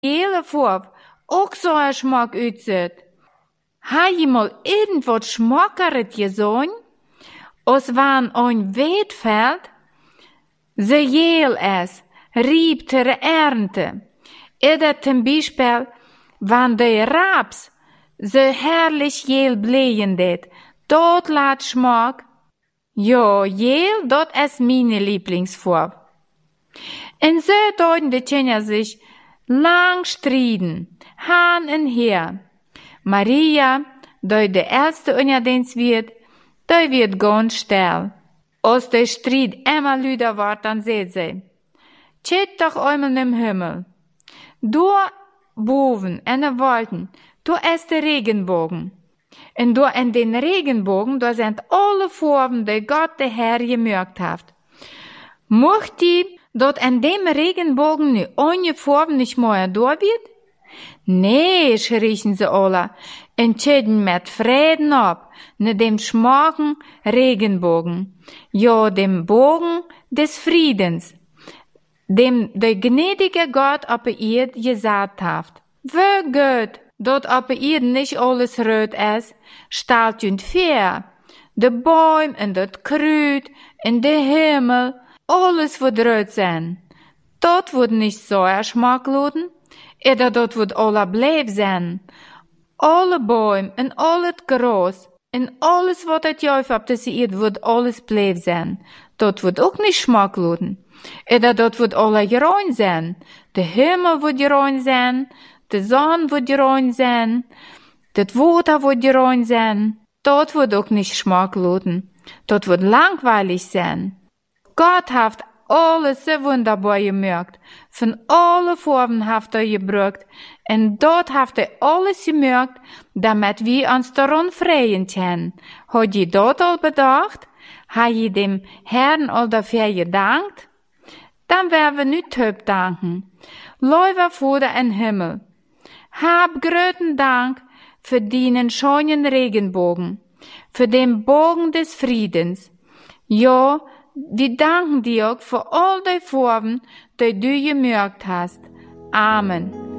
hele Farbe auch so ein Schmack uitzet. Ha je mal irgendwas Schmackeres gesehen? Als wann ein Weetfeld? Se jeel es, rieb ter Ernte. Oder zum Beispiel, wann de Raps so herrlich jeel bleien det, dort laat Schmack. Ja, jeel, dort ist meine Lieblingsfarbe. Und so deuten die Kinder sich lang striden, han und her. Maria, die de erste Unterdienst wird ganz still. Als der Streit immer lüder wird, dann seht sie, Tschet doch einmal im Himmel. Du boven in den Wolken, du ist der Regenbogen. Und du in den Regenbogen, da sind alle Farben, die Gott der Herr gemacht hat. Mocht die dort in dem Regenbogen ne eine Farbe nicht mehr da wird? Nee, schrien sie alle, entschieden mit Frieden ab, ne dem schmaken Regenbogen, ja dem Bogen des Friedens, dem der gnädige Gott auf der Erde gesagt hat. Wie Gott dort auf der Erde nicht alles rot ist, stellt und fair, de Bäume und das Krüt und der Himmel, alles wird rot sein. Dort wird nicht so Geschmack loden, oder dort wird alle bleib sein. Alle Bäume und alles Gras und alles, was das Jäuf auf der Erde wird alles bleib sein. Dort wird auch nicht Geschmack loden. Oder dort wird alle gerein sein. Der Himmel wird gerein sein, die Sonne wird gerein sein, das Wasser wird gerein sein. Dort wird auch nicht Geschmack loden. Dort wird langweilig sein. Gott hat alles so wunderbar gemacht. Von alle Farben hat gebraucht. Und dort hat alles gemacht, damit wir uns daran freuen können. Hat je dort al bedacht? Hat je dem Herrn al dafür gedankt? Dann werden wir nicht höp danken. Lieber Vater im Himmel, hab gröten Dank für den schönen Regenbogen, für den Bogen des Friedens. Ja, wir danken dir auch für all die Farben, die du gemacht hast. Amen.